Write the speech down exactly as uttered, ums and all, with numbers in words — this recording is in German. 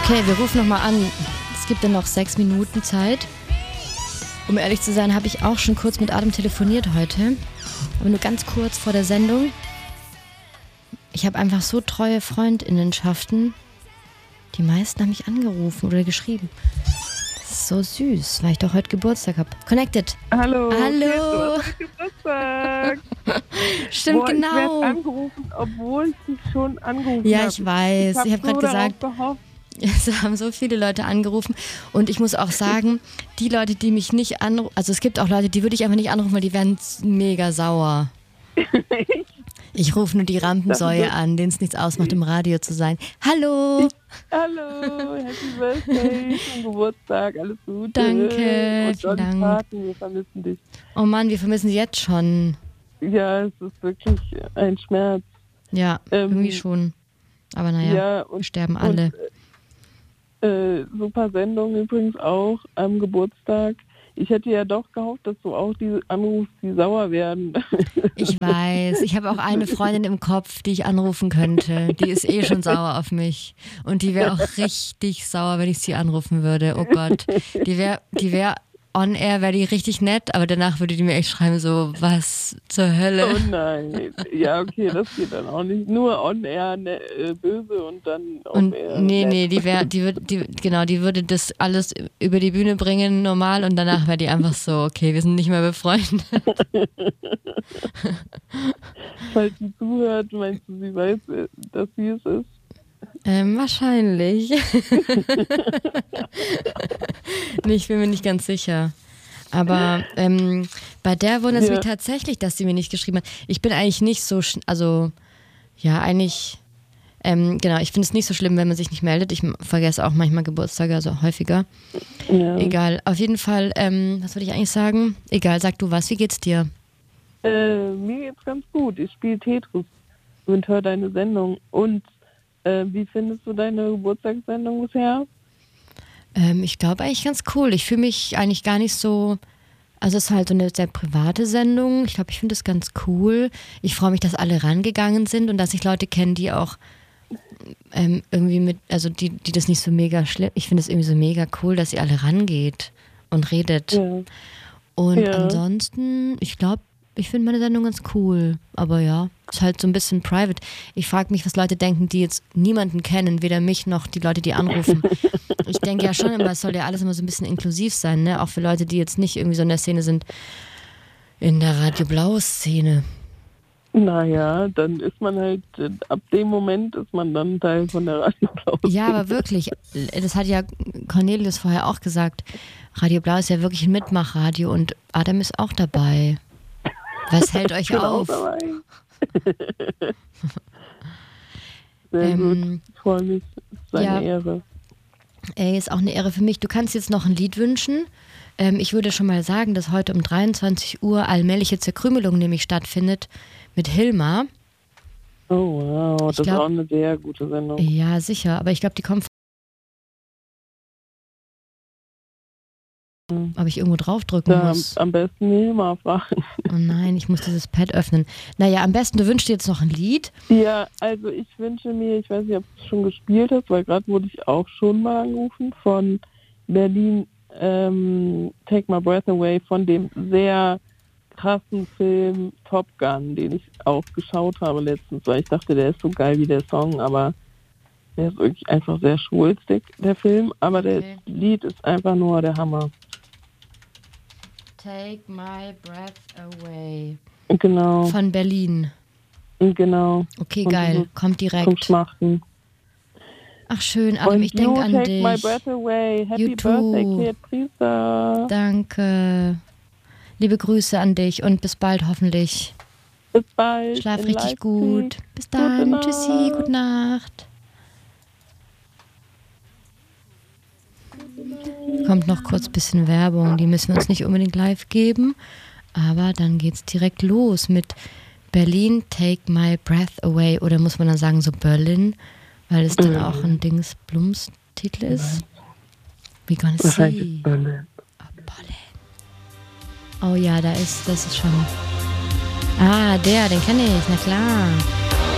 Okay, wir rufen nochmal an. Es gibt dann noch sechs Minuten Zeit. Um ehrlich zu sein, habe ich auch schon kurz mit Adam telefoniert heute. Aber nur ganz kurz vor der Sendung. Ich habe einfach so treue Freundinnenschaften. Die meisten haben mich angerufen oder geschrieben. Das ist so süß, weil ich doch heute Geburtstag habe. Connected. Hallo. Hallo. Du hast Geburtstag. Stimmt, Boah, genau. Ich werde angerufen, obwohl ich dich schon angerufen habe. Ja, ich weiß. Ich Ich habe habe so gerade gesagt, gehofft. es haben so viele Leute angerufen. Und ich muss auch sagen, die Leute, die mich nicht anrufen, also es gibt auch Leute, die würde ich einfach nicht anrufen, weil die werden mega sauer. Ich rufe nur die Rampensäue an, denen es nichts ausmacht, im Radio zu sein. Hallo! Hallo, Happy Birthday zum Geburtstag, alles Gute. Danke, Und vielen Dolly Dank. Parton, wir vermissen dich. Oh Mann, wir vermissen sie jetzt schon. Ja, es ist wirklich ein Schmerz. Ja, Ähm, irgendwie schon. Aber naja, ja, und, wir sterben alle. Und, äh, super Sendung übrigens auch am Geburtstag. Ich hätte ja doch gehofft, dass du auch die anrufst, die sauer werden. Ich weiß. Ich habe auch eine Freundin im Kopf, die ich anrufen könnte. Die ist eh schon sauer auf mich. Und die wäre auch richtig sauer, wenn ich sie anrufen würde. Oh Gott. Die wäre die wär on air, wäre die richtig nett, aber danach würde die mir echt schreiben, so, was zur Hölle. Oh nein. Ja, okay, das geht dann auch nicht. Nur on air ne, äh, böse und dann off Und air. nee, nett. nee, die wäre, die würde, die, genau, die würde das alles über die Bühne bringen, normal, und danach wäre die einfach so, okay, wir sind nicht mehr befreundet. Falls sie zuhört, meinst du, sie weiß, äh, dass sie es ist? Ähm, wahrscheinlich. Nee, ich bin mir nicht ganz sicher. Aber ähm, bei der wundert es Ja. mich tatsächlich, dass sie mir nicht geschrieben hat. Ich bin eigentlich nicht so, sch- also ja, eigentlich, ähm, genau, ich finde es nicht so schlimm, wenn man sich nicht meldet. Ich m- vergesse auch manchmal Geburtstage, also häufiger. Ja. Egal, auf jeden Fall, ähm, was würde ich eigentlich sagen? Egal, sag du was, wie geht's dir? Äh, mir geht's ganz gut. Ich spiele Tetris und höre deine Sendung. Und äh, wie findest du deine Geburtstagssendung bisher? Ähm, ich glaube eigentlich ganz cool. Ich fühle mich eigentlich gar nicht so, also es ist halt so eine sehr private Sendung. Ich glaube, ich finde das ganz cool. Ich freue mich, dass alle rangegangen sind und dass ich Leute kenne, die auch ähm, irgendwie mit, also die, die das nicht so mega schlimm, ich finde es irgendwie so mega cool, dass ihr alle rangeht und redet. Ja. Und Ja. ansonsten, ich glaube, ich finde meine Sendung ganz cool. Aber ja, ist halt so ein bisschen private. Ich frage mich, was Leute denken, die jetzt niemanden kennen, weder mich noch die Leute, die anrufen. Ich denke ja schon immer, es soll ja alles immer so ein bisschen inklusiv sein, ne? Auch für Leute, die jetzt nicht irgendwie so in der Szene sind, in der Radio Blau-Szene. Naja, dann ist man halt, äh, ab dem Moment ist man dann Teil von der Radio Blau. Ja, aber wirklich, das hat ja Cornelius vorher auch gesagt, Radio Blau ist ja wirklich ein Mitmachradio und Adam ist auch dabei. Was hält euch Genau auf? dabei. Sehr Ähm, gut, ich freue mich. Es ist eine ja. Ehre. Ey, ist auch eine Ehre für mich. Du kannst jetzt noch ein Lied wünschen. Ähm, ich würde schon mal sagen, dass heute um dreiundzwanzig Uhr allmähliche Zerkrümelung nämlich stattfindet mit Hilma. Oh wow, Ich das glaub- ist auch eine sehr gute Sendung. Ja, sicher. Aber ich glaube, die kommt. Ob ich irgendwo draufdrücken Da muss. am besten Hilma fragen. Oh nein, ich muss dieses Pad öffnen. Naja, am besten, du wünschst dir jetzt noch ein Lied. Ja, also ich wünsche mir, ich weiß nicht, ob du es schon gespielt hast, weil gerade wurde ich auch schon mal angerufen von Berlin, ähm, Take My Breath Away, von dem sehr krassen Film Top Gun, den ich auch geschaut habe letztens, weil ich dachte, der ist so geil wie der Song, aber der ist wirklich einfach sehr schwulstig, der Film, aber das Okay. Lied ist einfach nur der Hammer. Take my breath away. Genau, Von Berlin. genau, Okay, Und geil. so Kommt zum direkt. Schmachten. Ach schön, Adam, Und ich you denke an take dich. my breath away. Happy You too. Birthday, Kid Priester. Danke. Liebe Grüße an dich und bis bald hoffentlich. Bis bald. Schlaf in richtig Leipzig. gut. Bis Gute dann. Nacht. Tschüssi, gute Nacht. Kommt noch kurz ein bisschen Werbung. Die müssen wir uns nicht unbedingt live geben. Aber dann geht's direkt los mit Berlin, Take My Breath Away. Oder muss man dann sagen so Berlin, weil es dann auch ein Dingsblums-Titel ist. We gonna Wahrscheinlich see. ist Berlin. Oh, Berlin. Oh ja, da ist, das ist schon. Ah, der, den kenne ich, na klar.